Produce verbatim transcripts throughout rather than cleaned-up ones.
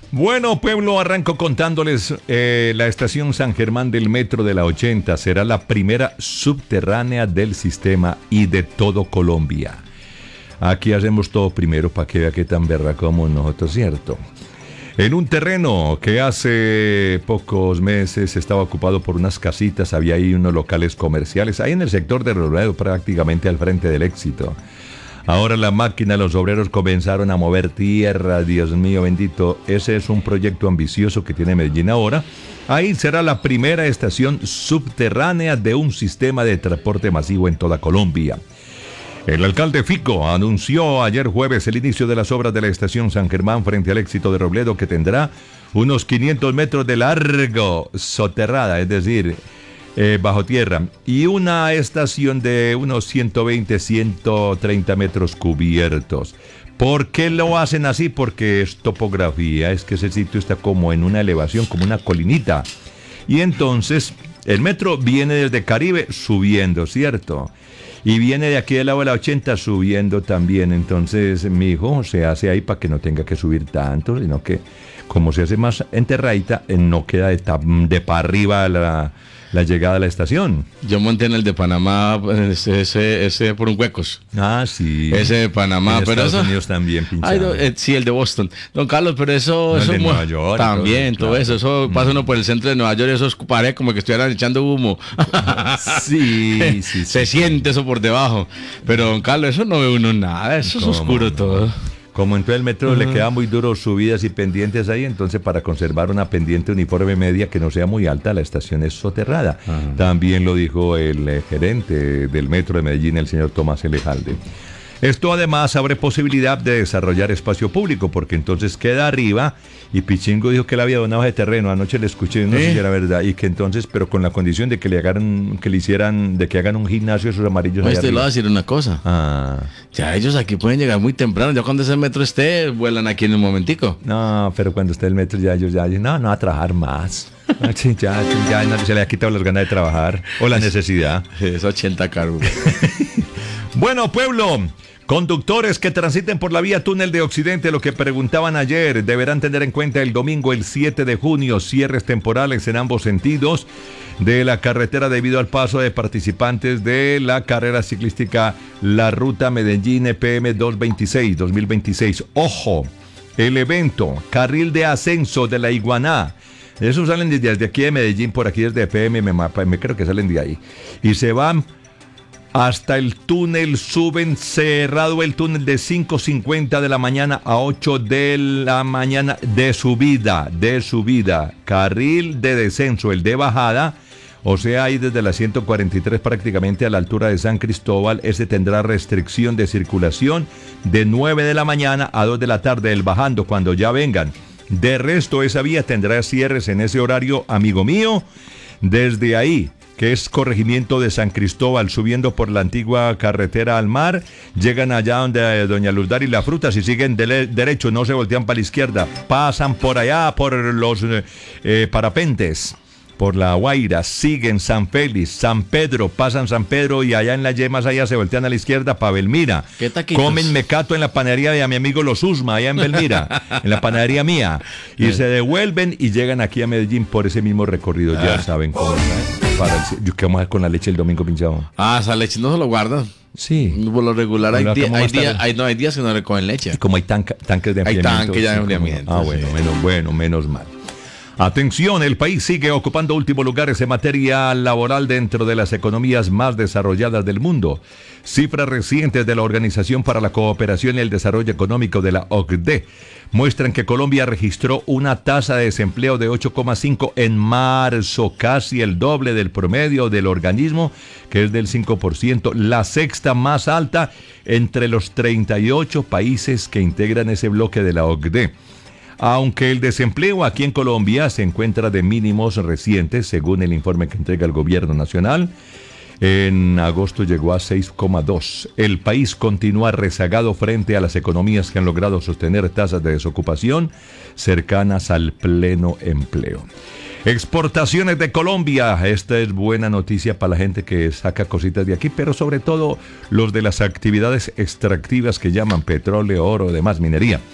Bueno, pueblo, arranco contándoles eh, la estación San Germán del metro de la ochenta será la primera subterránea del sistema y de todo Colombia. Aquí hacemos todo primero para que vea qué tan berra como nosotros, ¿cierto? En un terreno que hace pocos meses estaba ocupado por unas casitas, había ahí unos locales comerciales, ahí en el sector de Robledo, prácticamente al frente del Éxito. Ahora la máquina, los obreros comenzaron a mover tierra, Dios mío bendito. Ese es un proyecto ambicioso que tiene Medellín ahora. Ahí será la primera estación subterránea de un sistema de transporte masivo en toda Colombia. El alcalde Fico anunció ayer jueves el inicio de las obras de la estación San Germán frente al Éxito de Robledo, que tendrá unos quinientos metros de largo, soterrada, es decir, eh, bajo tierra, y una estación de unos ciento veinte, ciento treinta metros cubiertos. ¿Por qué lo hacen así? Porque es topografía, es que ese sitio está como en una elevación, como una colinita. Y entonces el metro viene desde Caribe subiendo, ¿cierto? Y viene de aquí del lado de la ochenta subiendo también. Entonces, mi hijo se hace ahí para que no tenga que subir tanto, sino que como se hace más enterradita, no queda de, de para arriba la, la llegada a la estación. Yo monté en el de Panamá, ese, ese, ese por un huecos. Ah, sí. Ese de Panamá, en pero Estados eso... Unidos también pinchado. Ay, no, eh, sí, el de Boston. Don Carlos, pero eso... No, eso el de mu- Nueva York. También, todo, todo, eso. claro. Eso pasa uno por el centro de Nueva York y eso es parece como que estuvieran echando humo. Sí, sí, sí. Se siente eso por debajo. Pero, don Carlos, eso no ve uno nada. Eso es ¿Cómo oscuro no? todo. Como en todo el metro le queda muy duro subidas y pendientes ahí, entonces para conservar una pendiente uniforme media que no sea muy alta, la estación es soterrada. Ajá. También lo dijo el eh, gerente del metro de Medellín, el señor Tomás Elejalde. Esto además abre posibilidad de desarrollar espacio público, porque entonces queda arriba, y Pichingo dijo que él había donado ese terreno, anoche le escuché, no ¿Eh? sé si era verdad, y que entonces, pero con la condición de que le hagan, que le hicieran, de que hagan un gimnasio esos amarillos Oye, allá te le voy a arriba. decir una cosa. Ah, Ya ellos aquí pueden llegar muy temprano. Ya cuando ese metro esté, vuelan aquí en un momentico. no, pero cuando esté el metro ya ellos ya dicen, no, no, a trabajar más. Sí, ya, ya no, se le ha quitado las ganas de trabajar o la necesidad. Es ochenta cargos. Bueno, pueblo, conductores que transiten por la vía túnel de Occidente, lo que preguntaban ayer, deberán tener en cuenta el domingo, el siete de junio, cierres temporales en ambos sentidos de la carretera debido al paso de participantes de la carrera ciclística La Ruta Medellín E P M dos mil veintiséis. Ojo, el evento, carril de ascenso de la Iguaná. Esos salen desde aquí de Medellín, por aquí desde E P M, me, me creo que salen de ahí. Y se van hasta el túnel, suben cerrado el túnel de cinco cincuenta de la mañana a ocho de la mañana de subida, de subida. Carril de descenso, el de bajada, o sea, ahí desde la ciento cuarenta y tres prácticamente a la altura de San Cristóbal, ese tendrá restricción de circulación de nueve de la mañana a dos de la tarde, el bajando cuando ya vengan. De resto, esa vía tendrá cierres en ese horario, amigo mío, desde ahí, que es corregimiento de San Cristóbal, subiendo por la antigua carretera al mar, llegan allá donde eh, Doña Luzdar y La Fruta, si siguen de derecho, no se voltean para la izquierda, pasan por allá, por los eh, eh, parapentes, por La Guaira, siguen San Félix, San Pedro, pasan San Pedro y allá en las yemas, allá se voltean a la izquierda para Belmira. ¿Qué taquitos? Comen mecato en la panadería de a mi amigo Los Usma, allá en Belmira, en la panadería mía, y se devuelven y llegan aquí a Medellín por ese mismo recorrido, ya Ah. saben cómo. Para el, yo, ¿qué vamos a hacer con la leche el domingo pinchado? Ah, esa leche no se lo guarda. Sí. Por lo regular hay, Pero di- ¿cómo va hay, a estar? días, hay, no, hay días que no recogen leche. Y como hay tanca, tanques de Hay enfriamiento. tanques ya de sí, como- enfriamiento, Ah, bueno, sí. menos, bueno, menos mal. Atención, el país sigue ocupando últimos lugares en materia laboral dentro de las economías más desarrolladas del mundo. Cifras recientes de la Organización para la Cooperación y el Desarrollo Económico de la O C D E muestran que Colombia registró una tasa de desempleo de ocho coma cinco en marzo, casi el doble del promedio del organismo, que es del cinco por ciento, la sexta más alta entre los treinta y ocho países que integran ese bloque de la O C D E. Aunque el desempleo aquí en Colombia se encuentra de mínimos recientes, según el informe que entrega el gobierno nacional, en agosto llegó a seis coma dos. El país continúa rezagado frente a las economías que han logrado sostener tasas de desocupación cercanas al pleno empleo. Exportaciones de Colombia. Esta es buena noticia para la gente que saca cositas de aquí, pero sobre todo los de las actividades extractivas que llaman petróleo, oro, demás minería.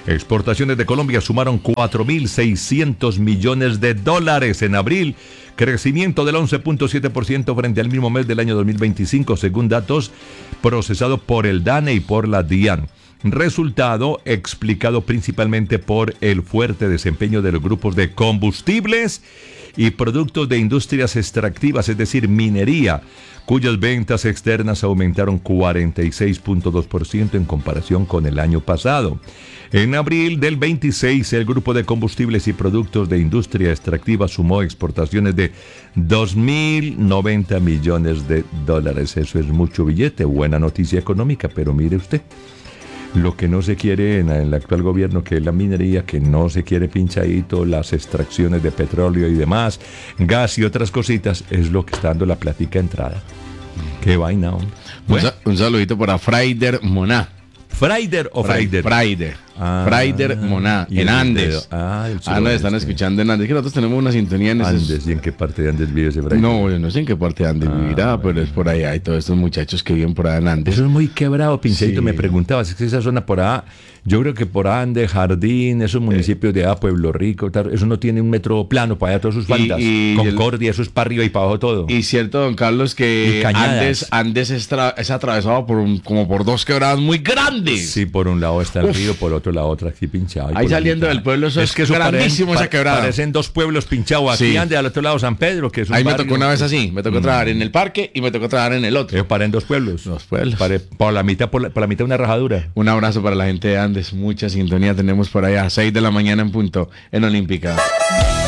Exportaciones de Colombia sumaron cuatro mil seiscientos millones de dólares en abril, crecimiento del once punto siete por ciento frente al mismo mes del año dos mil veinticinco, según datos procesados por el DANE y por la DIAN. Resultado explicado principalmente por el fuerte desempeño de los grupos de combustibles y productos de industrias extractivas, es decir, minería, cuyas ventas externas aumentaron cuarenta y seis punto dos por ciento en comparación con el año pasado. En abril del veintiséis, el grupo de combustibles y productos de industria extractiva sumó exportaciones de dos mil noventa millones de dólares. Eso es mucho billete, buena noticia económica, pero mire usted, lo que no se quiere en el actual gobierno, que es la minería, que no se quiere pinchadito, las extracciones de petróleo y demás, gas y otras cositas, es lo que está dando la plática entrada. Qué vaina, hombre. Bueno. Un, sa- un saludito para Fraider Moná. ¿Fraider o Fraider? Fraider. Ah, Fraider Moná, y en el Andes. dedo. Ah, el Ah, nos están suroeste. escuchando en Andes. Que nosotros tenemos una sintonía en esos- Andes, ¿y en qué parte de Andes vive ese Fraider? No, yo no sé en qué parte de Andes Ah, vivirá, bueno. pero es por allá. Hay todos estos muchachos que viven por allá en Andes. Eso es muy quebrado, Pinchadito. Sí. Me preguntabas, es que esa zona por allá, yo creo que por Andes, Jardín, esos municipios de allá, Pueblo Rico, tal, eso no tiene un metro plano para allá, todas sus Y- faldas. y Concordia, eso es para arriba y para abajo todo. Y cierto, don Carlos, Y que cañadas. Andes, Andes es, tra- es atravesado por un- como por dos quebradas muy grandes. Sí, por un lado está el Uf. río, por otro lado otra aquí pinchado. y Ahí por la saliendo mitad. del pueblo, eso es que eso grandísimo, parecen- esa quebrada. Parecen dos pueblos pinchados. Aquí Sí. Andes, al otro lado San Pedro, que es un Ahí me barrio. tocó una vez así, me tocó trabajar en el parque y me tocó trabajar en el otro. Ellos parecen dos pueblos. Dos pueblos. Pare- por la mitad, por la, por la mitad una rajadura. Un abrazo para la gente de Andes, mucha sintonía tenemos por allá, seis de la mañana en punto, en Olímpica.